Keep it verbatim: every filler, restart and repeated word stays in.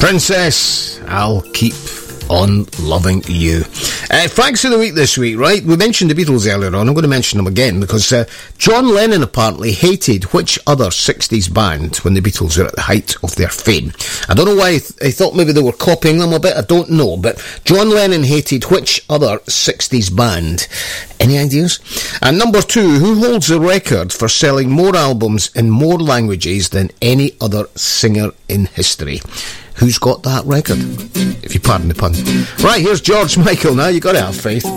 Princess, I'll keep on loving you. Uh, facts of the week this week, right? We mentioned the Beatles earlier on. I'm going to mention them again because uh, John Lennon apparently hated which other sixties band when the Beatles were at the height of their fame. I don't know why he, th- he thought maybe they were copying them a bit. I don't know. But John Lennon hated which other sixties band? Any ideas? And number two, who holds the record for selling more albums in more languages than any other singer in history? Who's got that record? If you pardon the pun. Right, here's George Michael now. You got to have faith.